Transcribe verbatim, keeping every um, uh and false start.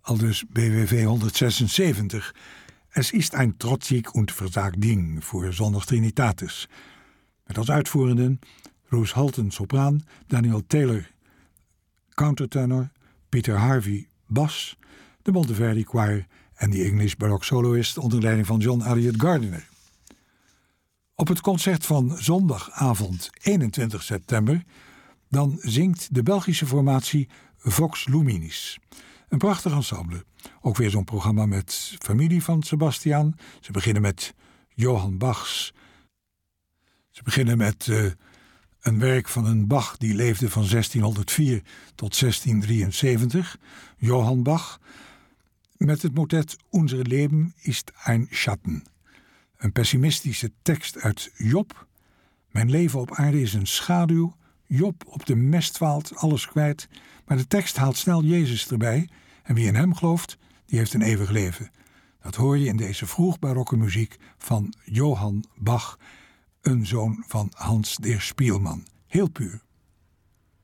Aldus B W V honderdzesenzeventig. Es ist ein trotzig und verzagt Ding voor Zondag Trinitatis. Met als uitvoerenden Roos Halton sopraan, Daniel Taylor countertenor, Peter Harvey bas, de Monteverdi Choir en de English Baroque soloist onder leiding van John Elliott Gardiner. Op het concert van zondagavond eenentwintig september dan zingt de Belgische formatie Vox Luminis. Een prachtig ensemble. Ook weer zo'n programma met familie van Sebastiaan. Ze beginnen met Johann Bachs. Ze beginnen met uh, een werk van een Bach die leefde van zestienhonderdvier tot zestiendrieënzeventig. Johann Bach. Met het motet Unser Leben ist ein Schatten. Een pessimistische tekst uit Job. Mijn leven op aarde is een schaduw. Job op de mest dwaalt, alles kwijt. Maar de tekst haalt snel Jezus erbij. En wie in hem gelooft, die heeft een eeuwig leven. Dat hoor je in deze vroeg-barokke muziek van Johann Bach, een zoon van Hans der Spielman. Heel puur.